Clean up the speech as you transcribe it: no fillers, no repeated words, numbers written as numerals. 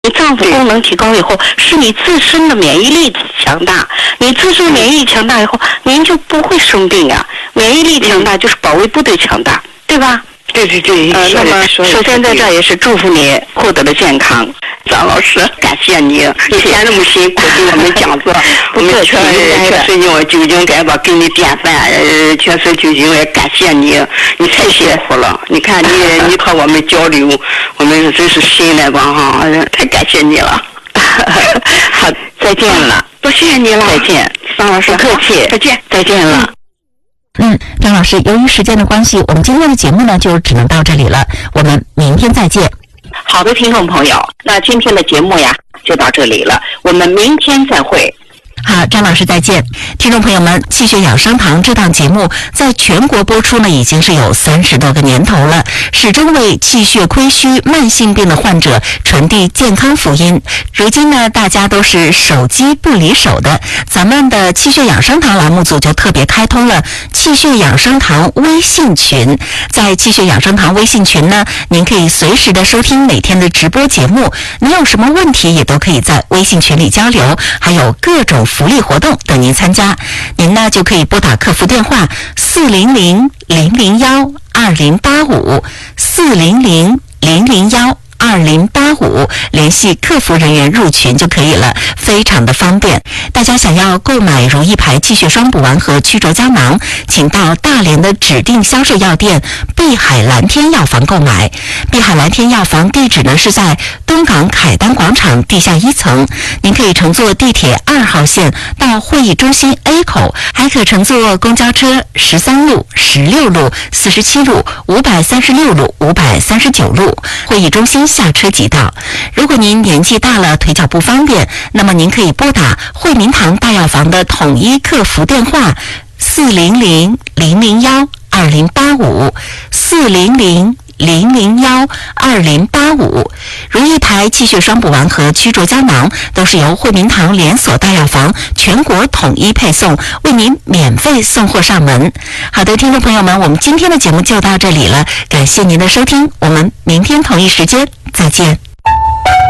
你脏腑功能提高以后，是你自身的免疫力强大。你自身免疫力强大以后，您就不会生病呀。免疫力强大就是保卫部队强大，对吧？ 对。 那么首先在这儿也是祝福你获得了健康，张老师，感谢你， 你天那么辛苦给我们讲座，我们确实就应该吧给你典范，确实就应该感谢你，你太辛苦了。你看你和我们交流，我们真是心来吧哈，太感谢你了。 好，再见了， 多谢谢你了， 再见， 张老师， 不客气， 再见， 再见了。 张老师，由于时间的关系，我们今天的节目呢就只能到这里了，我们明天再见。 好的，听众朋友，那今天的节目呀就到这里了，我们明天再会。 好，张老师再见。听众朋友们，气血养生堂这档节目在全国播出呢，已经是有30多个年头了，始终为气血亏虚、慢性病的患者传递健康福音。如今呢，大家都是手机不离手的，咱们的气血养生堂栏目组就特别开通了气血养生堂微信群。在气血养生堂微信群呢，您可以随时的收听每天的直播节目，您有什么问题也都可以在微信群里交流，还有各种福利活动等您参加。您呢就可以拨打客服电话400-001-2085，400-001-2085，联系客服人员入群就可以了，非常的方便。大家想要购买如意牌气血双补丸和曲轴胶囊，请到大连的指定销售药店碧海蓝天药房购买。碧海蓝天药房地址呢是在东港凯丹广场地下1层，您可以乘坐地铁2号线到会议中心 A 口，还可乘坐公交车13路、16路、47路、536路、539路，会议中心下车即到。如果您年纪大了，腿脚不方便，那么您可以拨打惠民堂大药房的统一客服电话400-001-2085，400-001-2085。如意牌气血双补丸和曲轴胶囊都是由惠民堂连锁大药房全国统一配送，为您免费送货上门。好的，听众朋友们，我们今天的节目就到这里了，感谢您的收听，我们明天同一时间再见。